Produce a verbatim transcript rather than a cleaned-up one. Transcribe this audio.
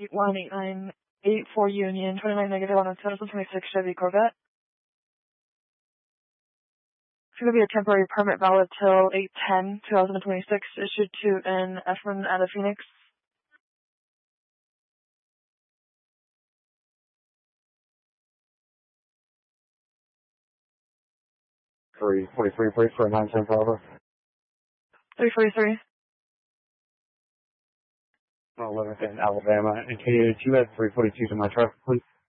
one eight nine eight four Union, twenty-nine negative on a two thousand twenty-six Chevy Corvette. It's going to be a temporary permit valid till eight ten twenty twenty-six, issued to an Efren out of Phoenix. three forty-three, please, for a nine ten over. three forty-three. eleventh in Alabama, and can you, you had three forty-two to my truck, please?